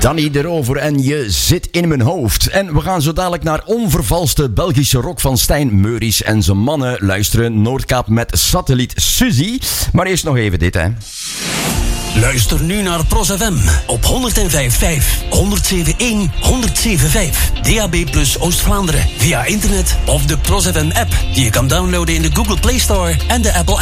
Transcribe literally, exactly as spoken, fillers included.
Danny de Rover en Je zit in mijn hoofd. En we gaan zo dadelijk naar onvervalste Belgische rock van Stijn Meuris en zijn mannen luisteren. Noordkaap met Satelliet Suzy. Maar eerst nog even dit, hè. Luister nu naar Pros F M op honderd vijf komma vijf, honderd zeven komma één, honderd zeven komma vijf. D A B plus Oost-Vlaanderen via internet of de Pros F M app die je kan downloaden in de Google Play Store en de Apple